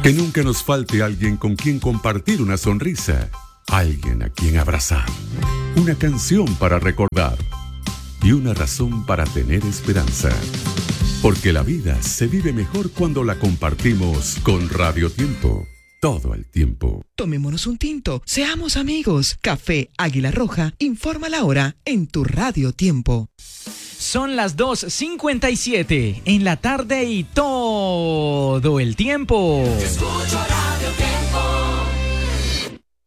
Que nunca nos falte alguien con quien compartir una sonrisa, alguien a quien abrazar, una canción para recordar y una razón para tener esperanza. Porque la vida se vive mejor cuando la compartimos con Radio Tiempo. Todo el tiempo. Tomémonos un tinto, seamos amigos. Café Águila Roja informa la hora en tu Radio Tiempo. Son las 2:57 en la tarde y todo el tiempo. Escucho